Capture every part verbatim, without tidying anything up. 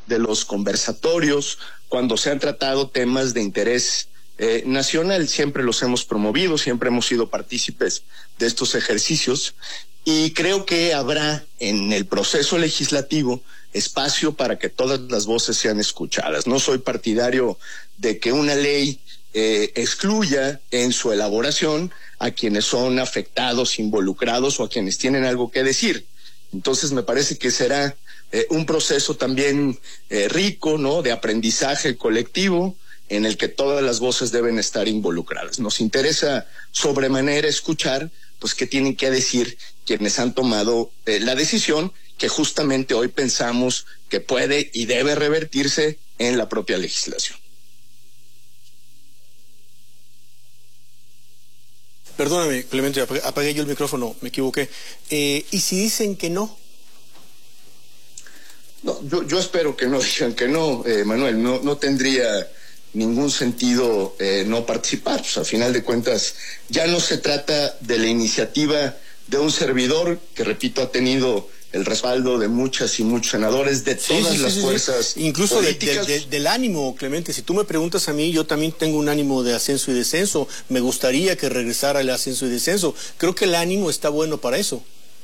de los conversatorios, cuando se han tratado temas de interés eh, nacional. Siempre los hemos promovido, siempre hemos sido partícipes de estos ejercicios, y creo que habrá en el proceso legislativo espacio para que todas las voces sean escuchadas. No soy partidario de que una ley eh, excluya en su elaboración a quienes son afectados, involucrados o a quienes tienen algo que decir. Entonces me parece que será eh, un proceso también eh, rico, ¿no?, de aprendizaje colectivo en el que todas las voces deben estar involucradas. Nos interesa sobremanera escuchar pues qué tienen que decir quienes han tomado eh, la decisión que justamente hoy pensamos que puede y debe revertirse en la propia legislación. Perdóname, Clemente, apagué, apagué yo el micrófono, me equivoqué. Eh, ¿Y si dicen que no? No, yo, yo espero que no digan que no, eh, Manuel. No, no tendría ningún sentido eh, no participar. Pues, a final de cuentas, ya no se trata de la iniciativa de un servidor que, repito, ha tenido el respaldo de muchas y muchos senadores de todas sí, sí, las sí, fuerzas sí. Incluso políticas. De, de, de, del ánimo, Clemente. Si tú me preguntas a mí, yo también tengo un ánimo de ascenso y descenso. Me gustaría que regresara el ascenso y descenso. Creo que el ánimo está bueno para eso.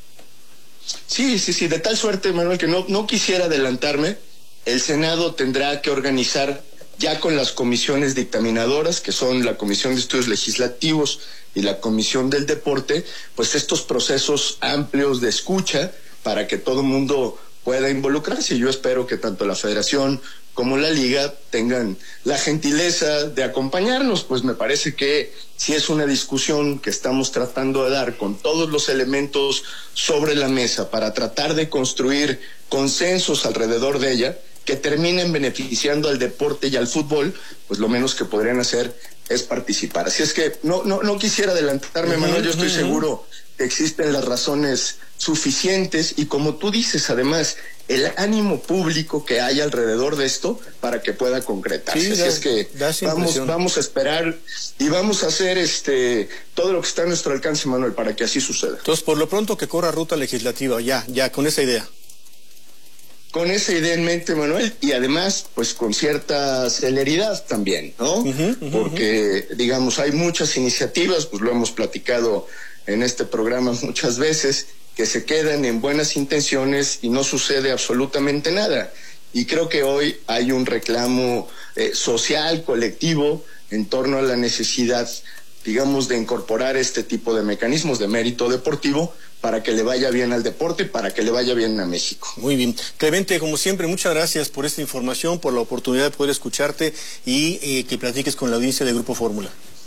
Sí, sí, sí. De tal suerte, Manuel, que no, no quisiera adelantarme. El Senado tendrá que organizar ya con las comisiones dictaminadoras, que son la Comisión de Estudios Legislativos y la Comisión del Deporte, pues estos procesos amplios de escucha para que todo el mundo pueda involucrarse. Yo espero que tanto la Federación como la Liga tengan la gentileza de acompañarnos, pues me parece que si es una discusión que estamos tratando de dar con todos los elementos sobre la mesa para tratar de construir consensos alrededor de ella, que terminen beneficiando al deporte y al fútbol, pues lo menos que podrían hacer es participar. Así es que no, no, no quisiera adelantarme, uh-huh, Manuel, yo estoy uh-huh. seguro que existen las razones suficientes y, como tú dices, además, el ánimo público que hay alrededor de esto para que pueda concretarse. Sí, Así da, es que vamos, vamos a esperar y vamos a hacer este todo lo que está a nuestro alcance, Manuel, para que así suceda. Entonces, por lo pronto, que corra ruta legislativa, ya, ya, con esa idea. Con esa idea en mente, Manuel, y además, pues con cierta celeridad también, ¿no? Uh-huh, uh-huh, Porque, uh-huh. digamos, hay muchas iniciativas, pues lo hemos platicado en este programa muchas veces, que se quedan en buenas intenciones y no sucede absolutamente nada. Y creo que hoy hay un reclamo eh, social, colectivo, en torno a la necesidad, digamos, de incorporar este tipo de mecanismos de mérito deportivo para que le vaya bien al deporte y para que le vaya bien a México. Muy bien. Clemente, como siempre, muchas gracias por esta información, por la oportunidad de poder escucharte y eh, que platiques con la audiencia de Grupo Fórmula.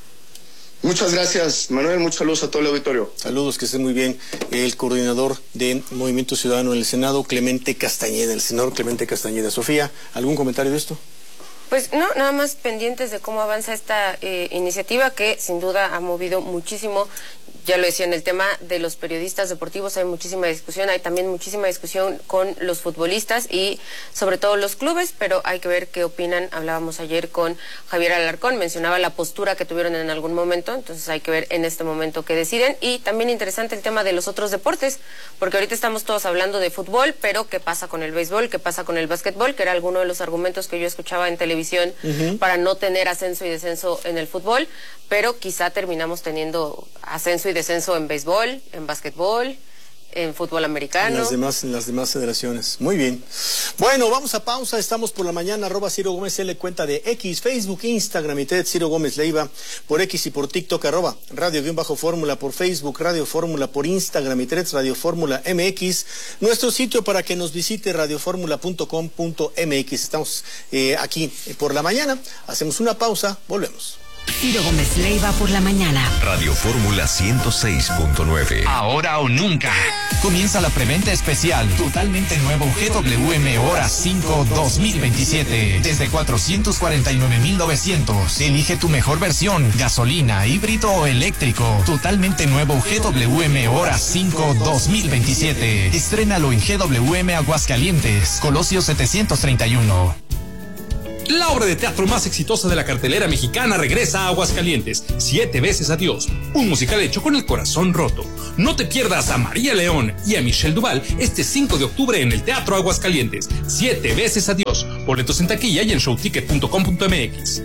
Muchas gracias, Manuel. Muchos saludos a todo el auditorio. Saludos, que estén muy bien. El coordinador de Movimiento Ciudadano en el Senado, Clemente Castañeda, el senador Clemente Castañeda. Sofía, ¿algún comentario de esto? Pues no, nada más pendientes de cómo avanza esta eh, iniciativa que sin duda ha movido muchísimo. Ya lo decía, en el tema de los periodistas deportivos hay muchísima discusión, hay también muchísima discusión con los futbolistas y sobre todo los clubes, pero hay que ver qué opinan. Hablábamos ayer con Javier Alarcón, mencionaba la postura que tuvieron en algún momento, entonces hay que ver en este momento qué deciden. Y también interesante el tema de los otros deportes, porque ahorita estamos todos hablando de fútbol, pero qué pasa con el béisbol, qué pasa con el básquetbol, que era alguno de los argumentos que yo escuchaba en televisión uh-huh. para no tener ascenso y descenso en el fútbol, pero quizá terminamos teniendo ascenso y descenso en béisbol, en básquetbol, en fútbol americano. En las demás, en las demás federaciones. Muy bien. Bueno, vamos a pausa. Estamos por la mañana, arroba Ciro Gómez L, cuenta de X, Facebook, Instagram y Ted Ciro Gómez Leiva, por X y por TikTok, arroba Radio-Fórmula por Facebook, Radio Fórmula por Instagram y Ted Radio Fórmula M X. Nuestro sitio para que nos visite, radio fórmula punto com punto m x. Estamos eh, aquí eh, por la mañana. Hacemos una pausa, volvemos. Ciro Gómez Leiva por la mañana. Radio Fórmula ciento seis punto nueve. Ahora o nunca. Comienza la preventa especial. Totalmente nuevo G W M Hora cinco dos mil veintisiete. Desde cuatrocientos cuarenta y nueve mil novecientos. Elige tu mejor versión. Gasolina, híbrido o eléctrico. Totalmente nuevo G W M Hora cinco dos mil veintisiete. Estrénalo en G W M Aguascalientes. Colosio setecientos treinta y uno. La obra de teatro más exitosa de la cartelera mexicana regresa a Aguascalientes, Siete veces adiós, un musical hecho con el corazón roto. No te pierdas a María León y a Michelle Duval este cinco de octubre en el Teatro Aguascalientes, Siete veces adiós. Boletos en taquilla y en showticket punto com punto m x.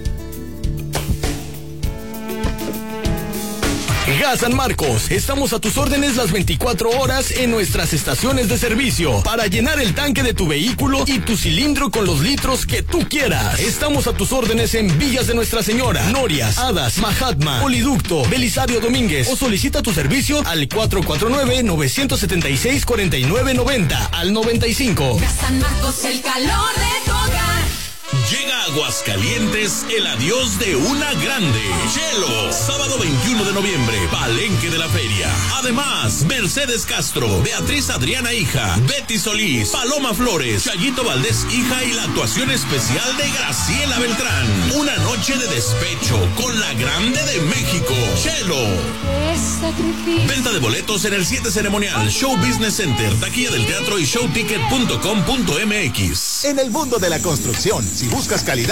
Gas San Marcos, estamos a tus órdenes las veinticuatro horas en nuestras estaciones de servicio para llenar el tanque de tu vehículo y tu cilindro con los litros que tú quieras. Estamos a tus órdenes en Villas de Nuestra Señora, Norias, Hadas, Mahatma, Poliducto, Belisario Domínguez o solicita tu servicio al cuatro cuatro nueve, nueve siete seis, cuatro nueve nueve cero al noventa y cinco. Gas San Marcos, el calor de tu hogar. Llega a Aguascalientes el adiós de una grande. Chelo, sábado veintiuno de noviembre, Palenque de la Feria. Además, Mercedes Castro, Beatriz Adriana hija, Betty Solís, Paloma Flores, Chayito Valdés hija y la actuación especial de Graciela Beltrán. Una noche de despecho con la grande de México. Chelo. Venta de boletos en el siete Ceremonial, Show Business Center, taquilla del teatro y showticket punto com punto m x. En el mundo de la construcción, si buscas calidad